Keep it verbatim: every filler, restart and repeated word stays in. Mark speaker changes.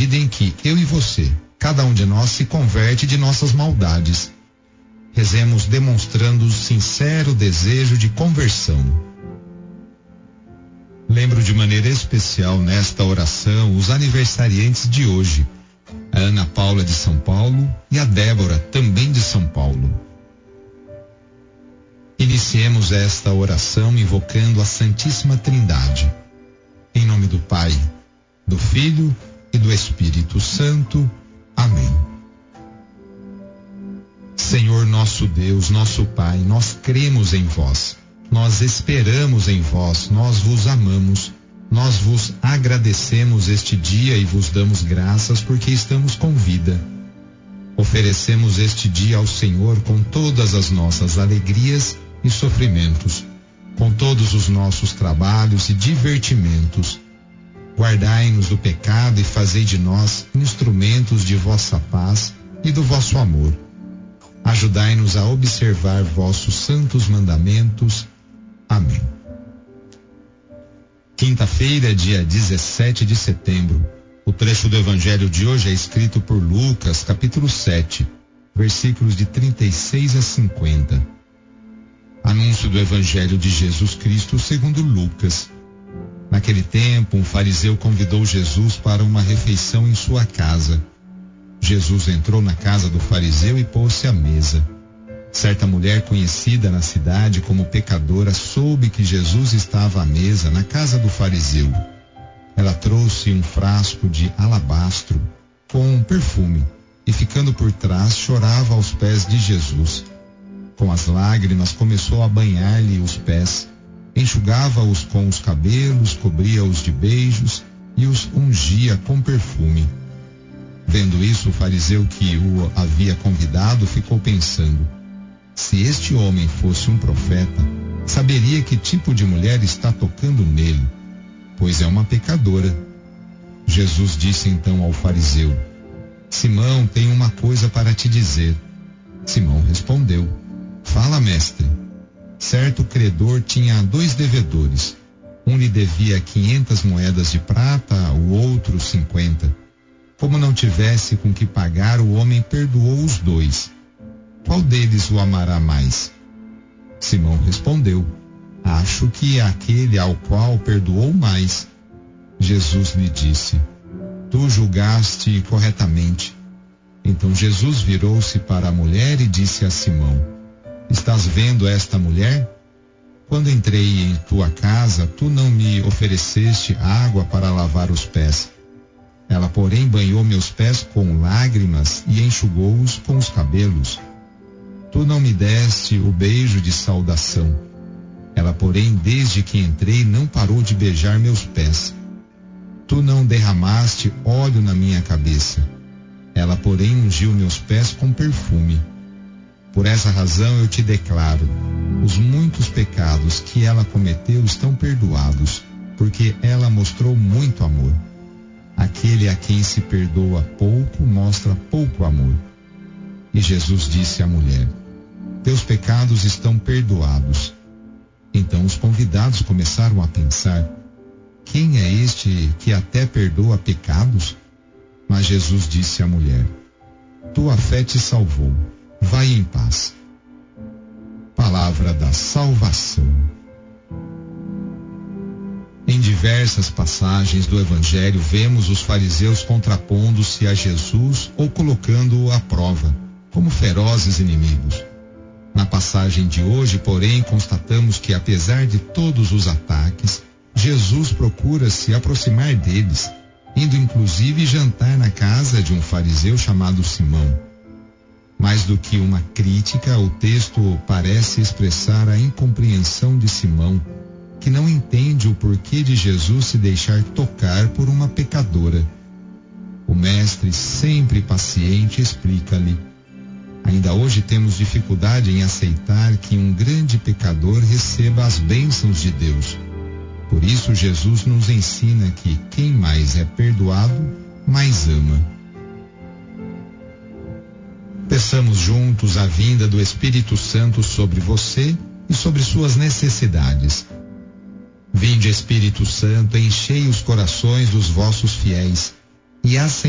Speaker 1: medida em que eu e você, cada um de nós, se converte de nossas maldades. Rezemos demonstrando o sincero desejo de conversão. Lembro de maneira especial nesta oração os aniversariantes de hoje, a Ana Paula de São Paulo e a Débora, também de São Paulo. Iniciemos esta oração invocando a Santíssima Trindade. Em nome do Pai, do Filho e do Espírito Santo. Amém. Senhor nosso Deus, nosso Pai, nós cremos em vós, nós esperamos em vós, nós vos amamos, nós vos agradecemos este dia e vos damos graças porque estamos com vida. Oferecemos este dia ao Senhor com todas as nossas alegrias e sofrimentos, com todos os nossos trabalhos e divertimentos. Guardai-nos do pecado e fazei de nós instrumentos de vossa paz e do vosso amor. Ajudai-nos a observar vossos santos mandamentos. Amém. Quinta-feira, dia dezessete de setembro. O trecho do evangelho de hoje é escrito por Lucas, capítulo sete, versículos de trinta e seis a cinquenta. Anúncio do evangelho de Jesus Cristo segundo Lucas. Naquele tempo, um fariseu convidou Jesus para uma refeição em sua casa. Jesus entrou na casa do fariseu e pôs-se à mesa. Certa mulher conhecida na cidade como pecadora soube que Jesus estava à mesa na casa do fariseu. Ela trouxe um frasco de alabastro com um perfume e, ficando por trás, chorava aos pés de Jesus. Com as lágrimas começou a banhar-lhe os pés, enxugava-os com os cabelos, cobria-os de beijos e os ungia com perfume. Vendo isso, o fariseu que o havia convidado ficou pensando: se este homem fosse um profeta, saberia que tipo de mulher está tocando nele, pois é uma pecadora. Jesus disse então ao fariseu: Simão, tenho uma coisa para te dizer. Simão respondeu: fala, mestre. Certo credor tinha dois devedores. Um lhe devia quinhentas moedas de prata, o outro cinquenta. Como não tivesse com que pagar, o homem perdoou os dois. Qual deles o amará mais? Simão respondeu: acho que é aquele ao qual perdoou mais. Jesus lhe disse: tu julgaste corretamente. Então Jesus virou-se para a mulher e disse a Simão: estás vendo esta mulher? Quando entrei em tua casa, tu não me ofereceste água para lavar os pés. Ela, porém, banhou meus pés com lágrimas e enxugou-os com os cabelos. Tu não me deste o beijo de saudação. Ela, porém, desde que entrei, não parou de beijar meus pés. Tu não derramaste óleo na minha cabeça. Ela, porém, ungiu meus pés com perfume. Por essa razão eu te declaro, os muitos pecados que ela cometeu estão perdoados, porque ela mostrou muito amor. Aquele a quem se perdoa pouco mostra pouco amor. E Jesus disse à mulher: teus pecados estão perdoados. Então os convidados começaram a pensar: quem é este que até perdoa pecados? Mas Jesus disse à mulher: tua fé te salvou. Vai em paz. Palavra da salvação. Em diversas passagens do Evangelho, vemos os fariseus contrapondo-se a Jesus ou colocando-o à prova, como ferozes inimigos. Na passagem de hoje, porém, constatamos que, apesar de todos os ataques, Jesus procura se aproximar deles, indo inclusive jantar na casa de um fariseu chamado Simão. Mais do que uma crítica, o texto parece expressar a incompreensão de Simão, que não entende o porquê de Jesus se deixar tocar por uma pecadora. O mestre, sempre paciente, explica-lhe: ainda hoje temos dificuldade em aceitar que um grande pecador receba as bênçãos de Deus. Por isso, Jesus nos ensina que quem mais é perdoado, mais ama. Peçamos juntos a vinda do Espírito Santo sobre você e sobre suas necessidades. Vinde, Espírito Santo, enchei os corações dos vossos fiéis e acendei